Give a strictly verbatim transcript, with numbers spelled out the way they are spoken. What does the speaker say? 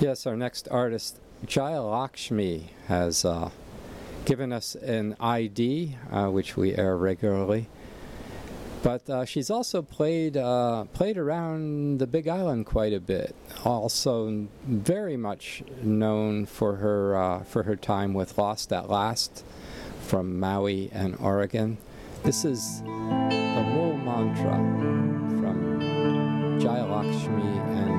Yes, our next artist, Jaya Lakshmi, has uh, given us an I D, uh, which we air regularly. But uh, she's also played uh, played around the Big Island quite a bit. Also, very much known for her uh, for her time with Lost at Last from Maui and Oregon. This is the Mool Mantra from Jaya Lakshmi and